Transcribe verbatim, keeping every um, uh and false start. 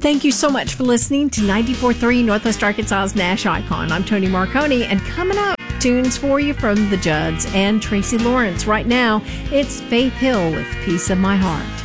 Thank you so much for listening to ninety-four point three Northwest Arkansas's Nash Icon. I'm Tony Marconi, and coming up, tunes for you from the Judds and Tracy Lawrence. Right now, it's Faith Hill with Peace of My Heart.